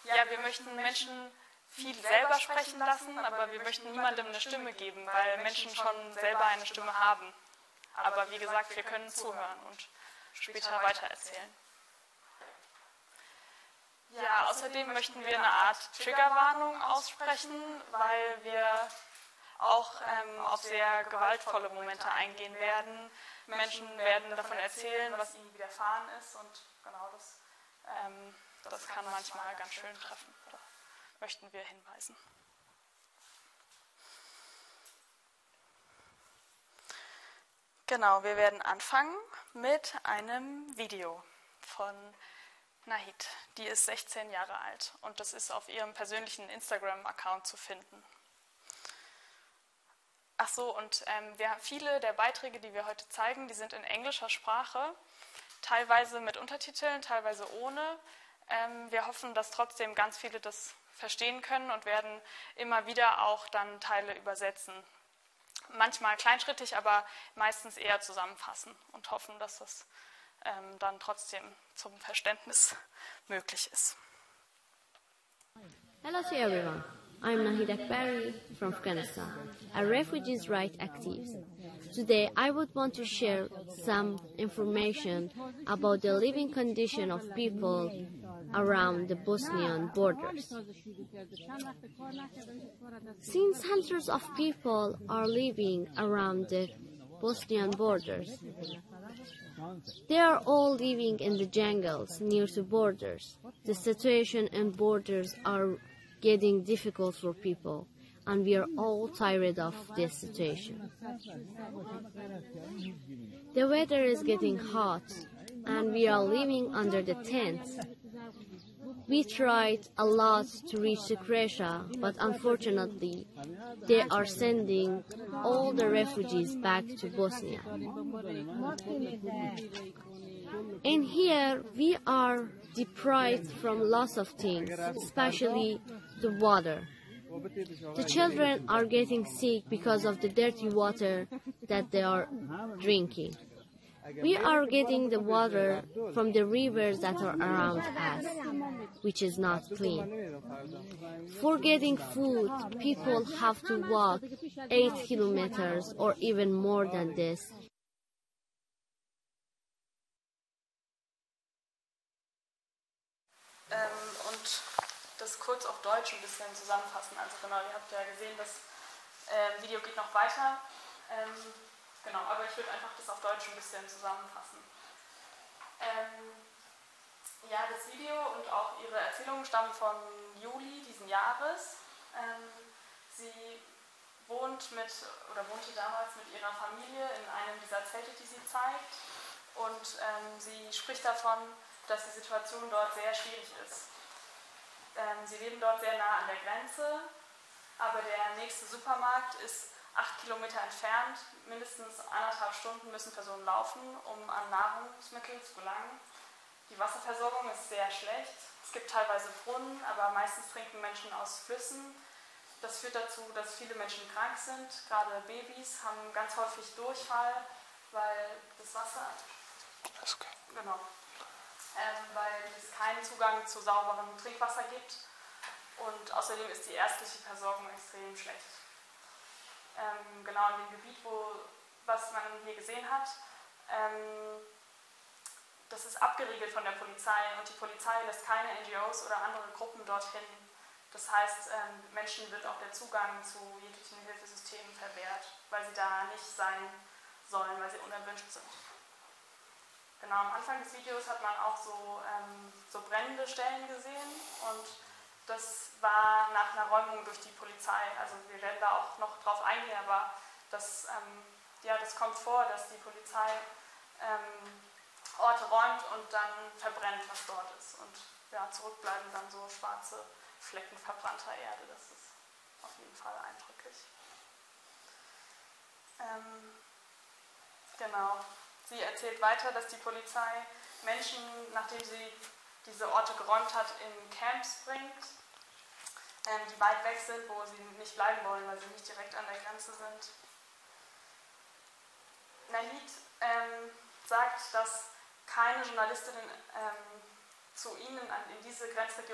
ja, wir möchten Menschen viel selber sprechen lassen, aber wir möchten niemandem eine Stimme geben, weil Menschen schon selber eine Stimme haben. Aber wie gesagt, wir können zuhören und später weitererzählen. Ja, außerdem möchten wir eine Art Triggerwarnung aussprechen, weil wir auch auf sehr gewaltvolle Momente eingehen werden. Menschen werden davon erzählen, was ihnen widerfahren ist, und genau das kann manchmal ganz schön treffen. Da möchten wir hinweisen. Genau, wir werden anfangen mit einem Video von Nahid. Die ist 16 Jahre alt und das ist auf ihrem persönlichen Instagram-Account zu finden. Ach so, und viele der Beiträge, die wir heute zeigen, die sind in englischer Sprache, teilweise mit Untertiteln, teilweise ohne. Wir hoffen, dass trotzdem ganz viele das verstehen können und werden immer wieder auch dann Teile übersetzen. Manchmal kleinschrittig, aber meistens eher zusammenfassen und hoffen, dass das dann trotzdem zum Verständnis möglich ist. Hello to everyone. I'm Nahid Akbari from Afghanistan, a refugees' rights activist. Today I would want to share some information about the living condition of people around the Bosnian borders. Since hundreds of people are living around the Bosnian borders, they are all living in the jungles near the borders. The situation in borders are getting difficult for people, and we are all tired of this situation. The weather is getting hot, and we are living under the tents. We tried a lot to reach Croatia, but unfortunately, they are sending all the refugees back to Bosnia. In here, we are deprived from lots of things, especially the water. The children are getting sick because of the dirty water that they are drinking. We are getting the water from the rivers that are around us, which is not clean. For getting food, people have to walk 8 kilometers or even more than this. Und das kurz auf Deutsch ein bisschen zusammenfassen. Also genau, ihr habt ja gesehen, das Video geht noch weiter. Genau, aber ich würde einfach das auf Deutsch ein bisschen zusammenfassen. Ja, das Video und auch ihre Erzählungen stammen von Juli diesen Jahres. Sie wohnte damals mit ihrer Familie in einem dieser Zelte, die sie zeigt. Und sie spricht davon, dass die Situation dort sehr schwierig ist. Sie leben dort sehr nah an der Grenze, aber der nächste Supermarkt ist 8 Kilometer entfernt. Mindestens 1,5 Stunden müssen Personen laufen, um an Nahrungsmittel zu gelangen. Die Wasserversorgung ist sehr schlecht. Es gibt teilweise Brunnen, aber meistens trinken Menschen aus Flüssen. Das führt dazu, dass viele Menschen krank sind. Gerade Babys haben ganz häufig Durchfall, weil das Wasser... Okay. Genau. Weil es keinen Zugang zu sauberem Trinkwasser gibt. Und außerdem ist die ärztliche Versorgung extrem schlecht. Genau in dem Gebiet, was man hier gesehen hat, das ist abgeriegelt von der Polizei und die Polizei lässt keine NGOs oder andere Gruppen dorthin. Das heißt, Menschen wird auch der Zugang zu jeglichen Hilfesystemen verwehrt, weil sie da nicht sein sollen, weil sie unerwünscht sind. Genau, am Anfang des Videos hat man auch so brennende Stellen gesehen und das war nach einer Räumung durch die Polizei. Also wir werden da auch noch drauf eingehen, aber das kommt vor, dass die Polizei Orte räumt und dann verbrennt, was dort ist. Und ja, zurückbleiben dann so schwarze Flecken verbrannter Erde. Das ist auf jeden Fall eindrücklich. Genau. Sie erzählt weiter, dass die Polizei Menschen, nachdem sie diese Orte geräumt hat, in Camps bringt, die weit weg sind, wo sie nicht bleiben wollen, weil sie nicht direkt an der Grenze sind. Nahid sagt, dass keine Journalistinnen zu ihnen in diese Grenzregion